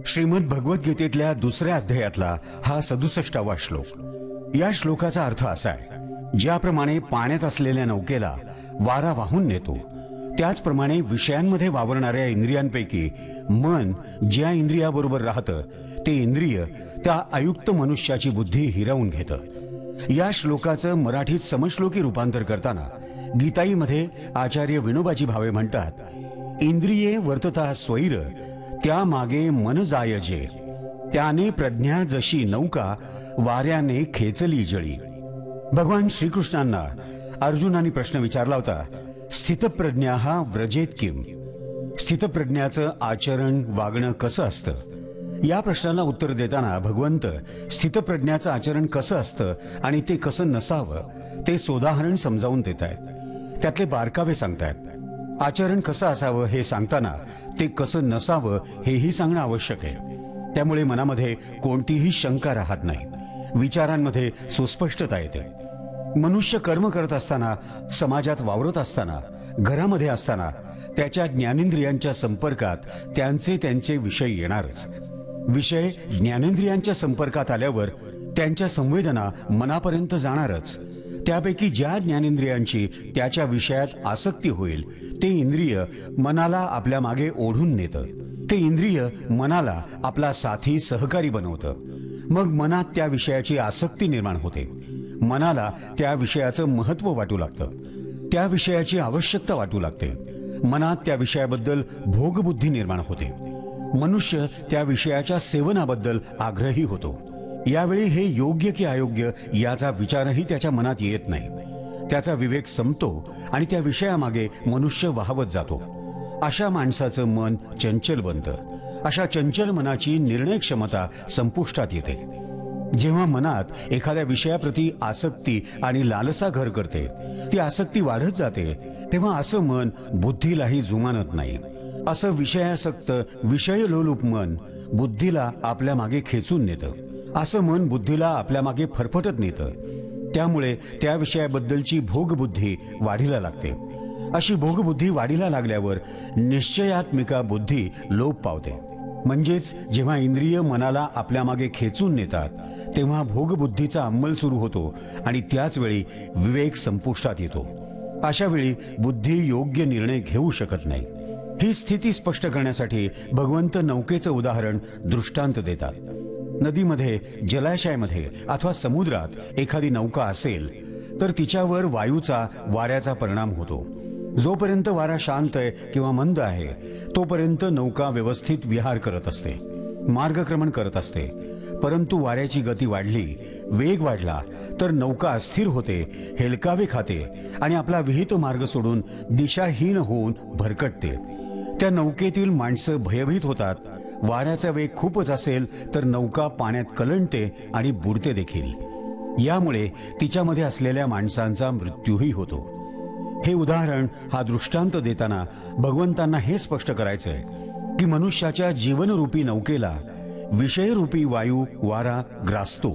श्रीमद भगवद्गीतेतल्या दुसऱ्या अध्यायातला हा 67वा श्लोक। या श्लोकाचा अर्थ असा आहे, ज्याप्रमाणे पाण्यात असलेल्या नौकेला वारा वाहून नेतो, त्याचप्रमाणे विषयांमध्ये वावरणाऱ्या इंद्रियांपैकी मन ज्या इंद्रियाबरोबर राहतं ते इंद्रिय त्या अयुक्त मनुष्याची बुद्धी हिरावून घेतं। या श्लोकाचं मराठीत समश्लोकी रूपांतर करताना गीताईमध्ये आचार्य विनोबाजी भावे म्हणतात, इंद्रिये वर्तता स्वैर त्या मागे मन जायजे, त्याने प्रज्ञा जशी नौका वाऱ्याने खेचली जळी। भगवान श्रीकृष्णांना अर्जुनाने प्रश्न विचारला होता, स्थितप्रज्ञा हा व्रजेत किम? स्थितप्रज्ञाचं आचरण वागणं कसं असतं? या प्रश्नाला उत्तर देताना भगवंत स्थितप्रज्ञाचं आचरण कसं असतं आणि ते कसं नसावं ते सोदाहरण समजावून देत आहेत। त्यातले बारकावे सांगतायत। आचरण कसं असावं हे सांगताना ते कसं नसावं हेही सांगणं आवश्यक आहे। त्यामुळे मनामध्ये कोणतीही शंका राहत नाही, विचारांमध्ये सुस्पष्टता येते। मनुष्य कर्म करत असताना, समाजात वावरत असताना, घरामध्ये असताना त्याच्या ज्ञानेंद्रियांच्या संपर्कात त्यांचे विषय येणारच। विषय ज्ञानेंद्रियांच्या संपर्कात आल्यावर त्यांच्या संवेदना मनापर्यंत जाणारच। त्यापैकी ज्या ज्ञानेंद्रियांची त्याच्या विषयात आसक्ती होईल ते इंद्रिय मनाला आपल्या मागे ओढून नेतं। ते इंद्रिय मनाला आपला साथी सहकारी बनवतं। मग मनात त्या विषयाची आसक्ती निर्माण होते, मनाला त्या विषयाचं महत्त्व वाटू लागतं, त्या विषयाची आवश्यकता वाटू लागते, मनात त्या विषयाबद्दल भोगबुद्धी निर्माण होते, मनुष्य त्या विषयाच्या सेवनाबद्दल आग्रही होतो। यावेळी हे योग्य की अयोग्य याचा विचारही त्याच्या मनात येत नाही। त्याचा विवेक संपतो आणि त्या विषयामागे मनुष्य वाहवत जातो। अशा माणसाचं मन चंचल बनतं। अशा चंचल मनाची निर्णय क्षमता संपुष्टात येते। जेव्हा मनात एखाद्या विषयाप्रती आसक्ती आणि लालसा घर करते, ती आसक्ती वाढत जाते, तेव्हा असं मन बुद्धीलाही जुमानत नाही। असं विषयासक्त विषयलोलूप मन बुद्धीला आपल्या मागे खेचून नेतं। असं मन बुद्धीला आपल्या मागे फरफटत नेतं। त्यामुळे त्या विषयाबद्दलची भोगबुद्धी वाढीला लागते। अशी भोगबुद्धी वाढीला लागल्यावर निश्चयात्मिका बुद्धी लोप पावते। म्हणजेच जेव्हा इंद्रिय मनाला आपल्या मागे खेचून नेतात तेव्हा भोगबुद्धीचा अंमल सुरू होतो आणि त्याच वेळी विवेक संपुष्टात येतो। अशा वेळी बुद्धी योग्य निर्णय घेऊ शकत नाही। ही स्थिती स्पष्ट करण्यासाठी भगवंत नौकेचं उदाहरण दृष्टांत देतात। नदीमध्ये, जलाशयामध्ये अथवा समुद्रात एखादी नौका असेल तर तिच्यावर वायूचा, वाऱ्याचा परिणाम होतो। जोपर्यंत वारा शांत आहे किंवा मंद आहे तोपर्यंत नौका व्यवस्थित विहार करत असते, मार्गक्रमण करत असते। परंतु वाऱ्याची गती वाढली, वेग वाढला तर नौका अस्थिर होते, हेलकावे खाते आणि आपला विहित मार्ग सोडून दिशाहीन होऊन भरकटते। त्या नौकेतील माणसं भयभीत होतात। वाऱ्याचा वेग खूपच असेल तर नौका पाण्यात कलंडते आणि बुडते देखील। यामुळे तिच्यामध्ये असलेल्या माणसांचा मृत्यूही होतो। हे उदाहरण, हा दृष्टांत देताना भगवंतांना हे स्पष्ट करायचंय की मनुष्याच्या जीवनरूपी नौकेला विषयरूपी वायू, वारा ग्रासतो।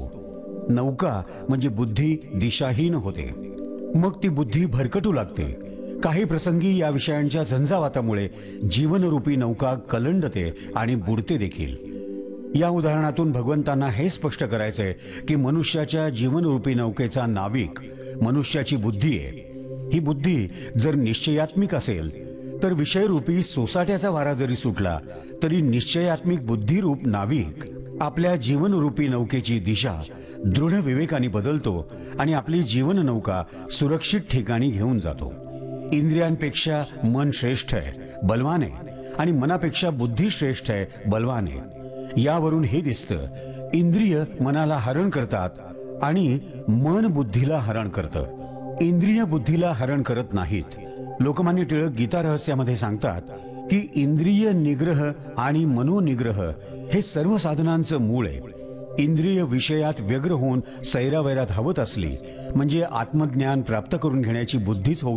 नौका म्हणजे बुद्धी दिशाहीन होते। मग ती बुद्धी भरकटू लागते। काही प्रसंगी या विषयांच्या झंझावातामुळे जीवनरूपी नौका कलंडते आणि बुडते देखील। या उदाहरणातून भगवंतांना हे स्पष्ट करायचंय की मनुष्याच्या जीवनरूपी नौकेचा नाविक मनुष्याची बुद्धी आहे। ही बुद्धी जर निश्चयात्मिक असेल तर विषयरूपी सोसाट्याचा वारा जरी सुटला तरी निश्चयात्मिक बुद्धिरूप नाविक आपल्या जीवनरूपी नौकेची दिशा दृढ विवेकाने बदलतो आणि आपली जीवन नौका सुरक्षित ठिकाणी घेऊन जातो। इंद्रियांपेक्षा मन श्रेष्ठ आहे, बलवान आहे, आणि मनापेक्षा बुद्धी श्रेष्ठ आहे, बलवान आहे। यावरून हे दिसतं, इंद्रिय मनाला हरण करतात आणि मन बुद्धीला हरण करतं। इंद्रिय बुद्धीला हरण करत नाहीत। लोकमान्य टिळक गीता रहस्यामध्ये सांगतात की इंद्रिय निग्रह आणि मनोनिग्रह हे सर्व साधनांचं मूळ आहे। इंद्रिय विषयात व्यग्र होऊन सैरावैरा धावत असली म्हणजे आत्मज्ञान प्राप्त करून घेण्याची बुद्धीच होऊ